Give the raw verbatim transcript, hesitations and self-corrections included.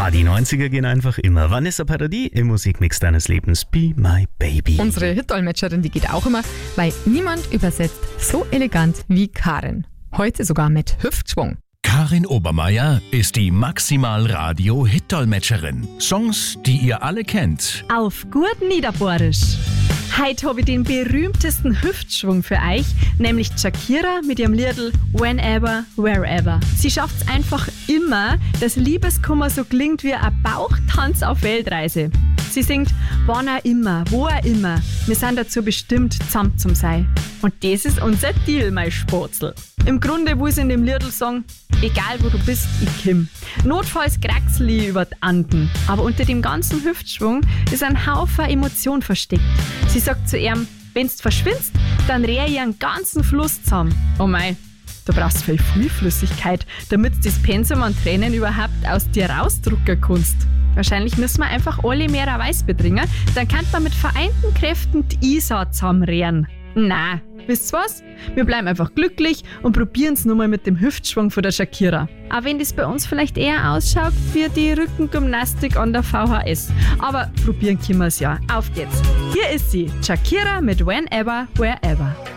Ah, die neunziger gehen einfach immer. Vanessa Paradis im Musikmix deines Lebens. Be My Baby. Unsere Hitdolmetscherin, die geht auch immer, weil niemand übersetzt so elegant wie Karin. Heute sogar mit Hüftschwung. Karin Obermeier ist die Maximal-Radio-Hit-Dolmetscherin. Songs, die ihr alle kennt. Auf gut Niederbohrisch. Heute habe ich den berühmtesten Hüftschwung für euch, nämlich Shakira mit ihrem Liedl Whenever, Wherever. Sie schafft es einfach immer, dass Liebeskummer so klingt wie ein Bauchtanz auf Weltreise. Sie singt, wann auch immer, wo auch immer, wir sind dazu bestimmt, zusammen zu sein. Und das ist unser Deal, mein Spatzel. Im Grunde will sie in dem Liedl sagen, egal wo du bist, ich komm. Notfalls kraxel ich über die Anden. Aber unter dem ganzen Hüftschwung ist ein Haufen Emotion versteckt. Sie sagt zu ihm, wenn's verschwindst, dann rehe ich einen ganzen Fluss zusammen. Oh mei, du brauchst viel Flüssigkeit, damit du das Pensum an Tränen überhaupt aus dir rausdrucken kannst. Wahrscheinlich müssen wir einfach alle mehr Weiß bedringen, dann kann man mit vereinten Kräften die Isar zusammenrehren. Na, wisst ihr was? Wir bleiben einfach glücklich und probieren es nur mal mit dem Hüftschwung von der Shakira. Auch wenn das bei uns vielleicht eher ausschaut wie die Rückengymnastik an der V H S. Aber probieren können wir es ja. Auf geht's. Hier ist sie, Shakira mit Whenever, Wherever.